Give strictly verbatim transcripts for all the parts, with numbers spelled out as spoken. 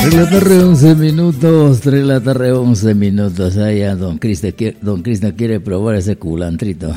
tres de la tarde, once minutos, tres de la tarde, once minutos. Allá don Cristian quiere, don Cristian quiere probar ese culantrito.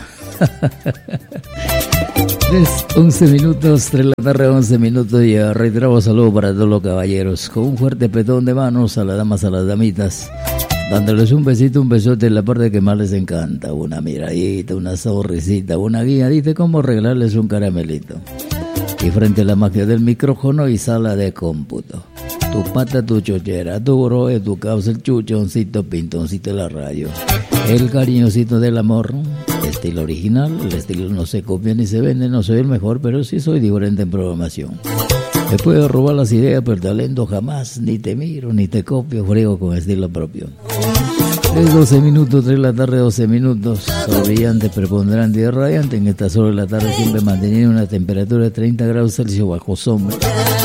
tres, once minutos, tres de la tarde, once minutos. Y reiteramos saludo para todos los caballeros. Con un fuerte petón de manos a las damas, a las damitas. Dándoles un besito, un besote en la parte que más les encanta. Una miradita, una sonrisita, una guiadita, cómo regalarles un caramelito. Y frente a la magia del micrófono y sala de cómputo. Tu pata, tu chochera, tu broe, tu causa, el chuchoncito, pintoncito de la radio. El cariñosito del amor, estilo original, el estilo no se copia ni se vende, no soy el mejor, pero sí soy diferente en programación. Me puedo robar las ideas, pero talento jamás, ni te miro, ni te copio, frego con estilo propio. Es doce minutos, tres de la tarde, doce minutos, sol brillante, preponderante y radiante. En esta hora de la tarde siempre manteniendo una temperatura de treinta grados Celsius bajo sombra.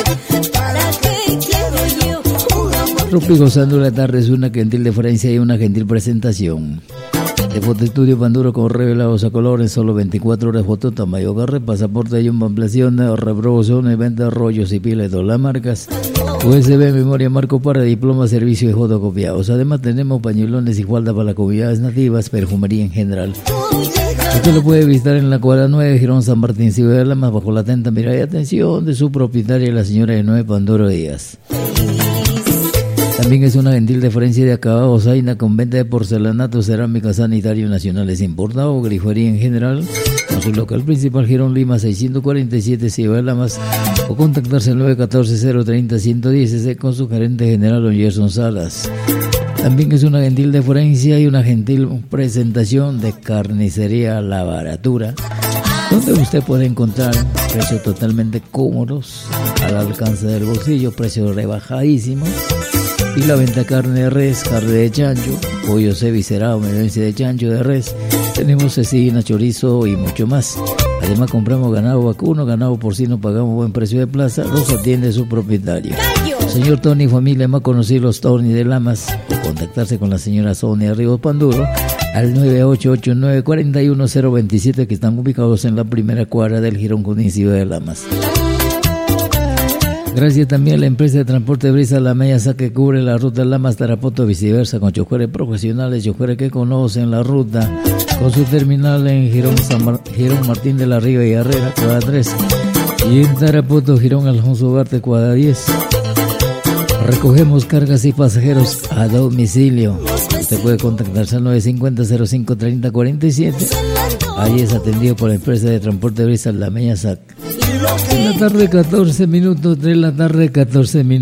Rupi gozando la tarde es una gentil deferencia y una gentil presentación. De Fotoestudio Panduro con revelados a colores, solo veinticuatro horas, foto, tamaño, agarre, pasaporte y una ampliación, reproducción, venta de rollos y pilas de todas las marcas. U S B, memoria, marco para diploma, servicio y fotocopiados. Además tenemos pañuelones y falda para las comunidades nativas, perfumería en general. Usted lo puede visitar en la cuadra nueve, Girón San Martín, Ciudad de Lamas, bajo la atenta mirada y atención de su propietaria, la señora de nueve Panduro Díaz. También es una gentil deferencia de acabados Zaina con venta de porcelanato, cerámica, sanitario nacionales importado, grifería en general, con su local principal Girón Lima seiscientos cuarenta y siete Ciudad de Lamas, o contactarse al nueve uno cuatro, cero tres cero, uno uno uno con su gerente general don Gerson Salas. También es una gentil deferencia y una gentil presentación de Carnicería La Baratura, donde usted puede encontrar precios totalmente cómodos, al alcance del bolsillo, precios rebajadísimos. Y la venta carne de res, carne de chancho, pollo cevicerado, medencia de chancho de res. Tenemos cecina, chorizo y mucho más. Además compramos ganado vacuno, ganado porcino, pagamos buen precio de plaza. Los atiende su propietario. Señor Tony, familia más conocido los Tony de Lamas. O contactarse con la señora Sonia Ríos Panduro al nueve ocho ocho nueve cuatro uno cero dos siete, que están ubicados en la primera cuadra del Girón Junín, Ciudad de Lamas. Gracias también a la empresa de transporte Brisa La Mesa, que cubre la ruta Lamas Tarapoto viceversa, con choferes profesionales, choferes que conocen la ruta, con su terminal en Girón, San Mar- Girón Martín de la Riva y Herrera, cuadra tres, y en Tarapoto, Girón Alfonso Ugarte, cuadra diez. Recogemos cargas y pasajeros a domicilio. Usted puede contactarse al nueve cinco cero, cero cinco tres cero cuatro siete. Ahí es atendido por la empresa de transporte Brisa La Mesa. En la tarde, catorce minutos, tres de la tarde, catorce minutos.